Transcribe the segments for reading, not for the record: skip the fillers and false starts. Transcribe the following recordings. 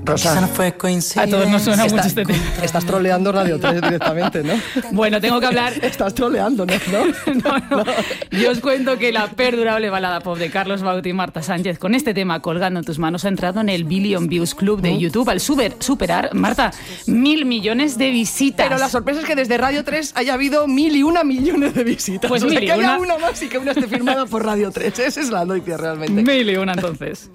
Rosa, Quizá no fue coincidencia. A todos nos suena mucho este tema. Estás troleando Radio 3 directamente, ¿no? Bueno, tengo que hablar... Estás troleando, ¿no? No. Yo os cuento que la perdurable balada pop de Carlos Baute y Marta Sánchez con este tema colgando en tus manos ha entrado en el Billion Views Club de YouTube al superar, Marta, 1.000 millones de visitas. Pero la sorpresa es que desde Radio 3 haya habido 1.000 millones de visitas. Pues o sea, 1.000 que haya una más y que una esté firmada por Radio 3. Esa es la noticia realmente. 1.000 entonces.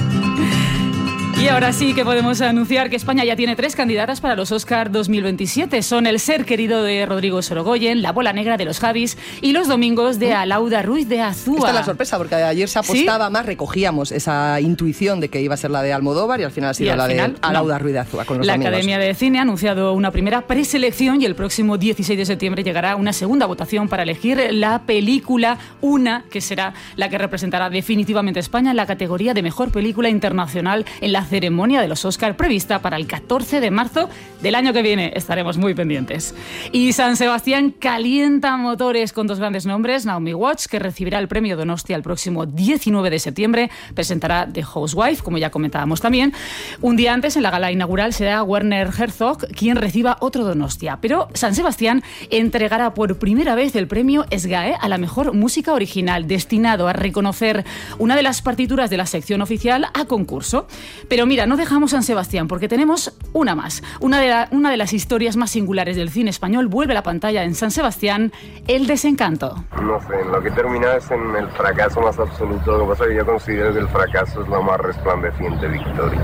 Y ahora sí que podemos anunciar que España ya tiene 3 candidatas para los Oscar 2027. Son El ser querido de Rodrigo Sorogoyen, La bola negra de los Javis y Los domingos de Alauda Ruiz de Azúa. Esta es la sorpresa, porque ayer se apostaba más, recogíamos esa intuición de que iba a ser la de Almodóvar y al final ha sido la de Alauda Ruiz de Azúa con Los domingos. La Academia de Cine ha anunciado una primera preselección y el próximo 16 de septiembre llegará una segunda votación para elegir la película Una, que será la que representará definitivamente a España en la categoría de Mejor Película Internacional en la ceremonia de los Oscar prevista para el 14 de marzo del año que viene. Estaremos muy pendientes. Y San Sebastián calienta motores con 2 grandes nombres. Naomi Watts, que recibirá el premio Donostia el próximo 19 de septiembre, presentará The Housewife, como ya comentábamos también. Un día antes, en la gala inaugural, será Werner Herzog quien reciba otro Donostia. Pero San Sebastián entregará por primera vez el premio SGAE a la mejor música original, destinado a reconocer una de las partituras de la sección oficial a concurso. Pero mira, no dejamos San Sebastián porque tenemos una más. Una de las historias más singulares del cine español vuelve a la pantalla en San Sebastián, El desencanto. No sé, en lo que termina es en el fracaso más absoluto. Lo que pasa es que yo considero que el fracaso es la más resplandeciente victoria.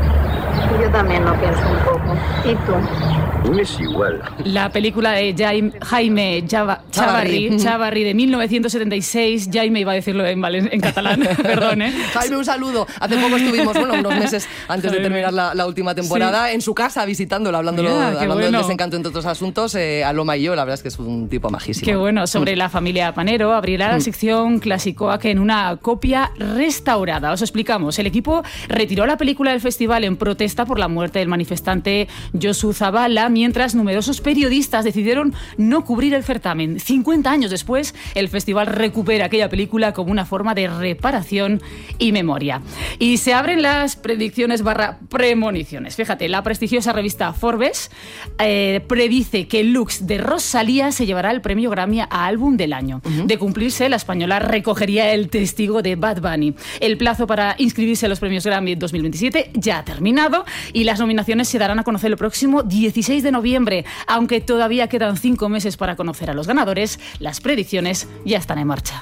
Yo también lo pienso un poco. ¿Y tú? Es igual. La película de Jaime Chavarri de 1976. Jaime iba a decirlo en catalán, perdón, ¿eh? Jaime, un saludo. Hace poco estuvimos, unos meses antes de terminar la última temporada, en su casa visitándolo, hablando del desencanto entre otros asuntos, Aloma y yo. La verdad es que es un tipo majísimo. Qué bueno. Sobre la familia Panero abrirá la sección Clasicoac en una copia restaurada. Os explicamos. El equipo retiró la película del festival en protesta por la muerte del manifestante Josu Zabala, mientras numerosos periodistas decidieron no cubrir el certamen. 50 años después, el festival recupera aquella película como una forma de reparación y memoria. Y se abren las predicciones / premoniciones. Fíjate, la prestigiosa revista Forbes predice que Lux de Rosalía se llevará el premio Grammy a Álbum del Año. De cumplirse, la española recogería el testigo de Bad Bunny. El plazo para inscribirse a los premios Grammy 2027 ya ha terminado y las nominaciones se darán a conocer el próximo 16 de noviembre. Aunque todavía quedan 5 meses para conocer a los ganadores, las predicciones ya están en marcha.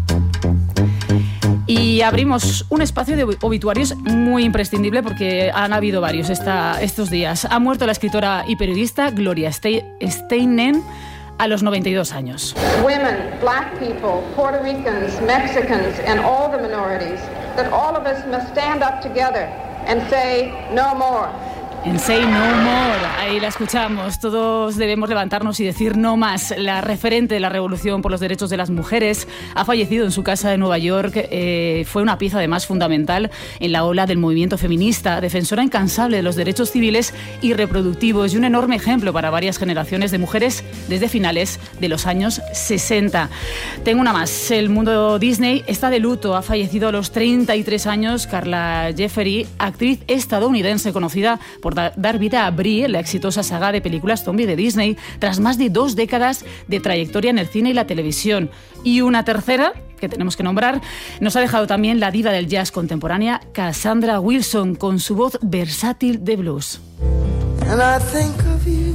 Y abrimos un espacio de obituarios muy imprescindible porque han habido varios estos días. Ha muerto la escritora y periodista Gloria Steinem a los 92 años. Women, black people, Puerto Ricans, Mexicans, and all the minorities, that all of us must stand up together and say no more. En Say No More, ahí la escuchamos. Todos debemos levantarnos y decir no más. La referente de la revolución por los derechos de las mujeres ha fallecido en su casa de Nueva York. Fue una pieza además fundamental en la ola del movimiento feminista, defensora incansable de los derechos civiles y reproductivos y un enorme ejemplo para varias generaciones de mujeres desde finales de los años 60. Tengo una más. El mundo Disney está de luto. Ha fallecido a los 33 años Carla Jeffrey, actriz estadounidense conocida por dar vida a Brie, la exitosa saga de películas zombie de Disney, tras más de 2 décadas de trayectoria en el cine y la televisión. Y una tercera, que tenemos que nombrar, nos ha dejado también la diva del jazz contemporánea, Cassandra Wilson, con su voz versátil de blues. And I think of you,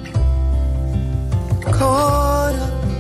caught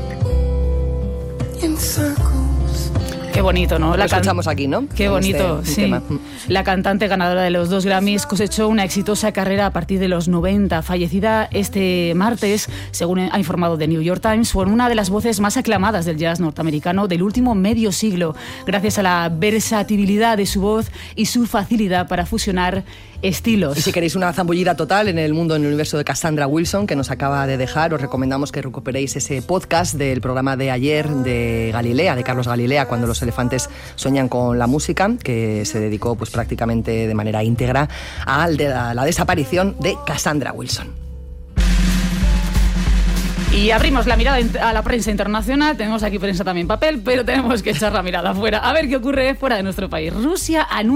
up in circles. Qué bonito, ¿no? Lo escuchamos aquí, ¿no? Qué bonito, sí. Tema. La cantante ganadora de los 2 Grammys cosechó una exitosa carrera a partir de los 90. Fallecida este martes, según ha informado The New York Times, fue una de las voces más aclamadas del jazz norteamericano del último medio siglo, gracias a la versatilidad de su voz y su facilidad para fusionar estilos. Y si queréis una zambullida total en el mundo, en el universo de Cassandra Wilson, que nos acaba de dejar, os recomendamos que recuperéis ese podcast del programa de ayer de Galilea, de Carlos Galilea, cuando los elefantes sueñan con la música, que se dedicó pues prácticamente de manera íntegra a la desaparición de Cassandra Wilson. Y abrimos la mirada a la prensa internacional. Tenemos aquí prensa también papel, pero tenemos que echar la mirada afuera a ver qué ocurre fuera de nuestro país. Rusia anuncia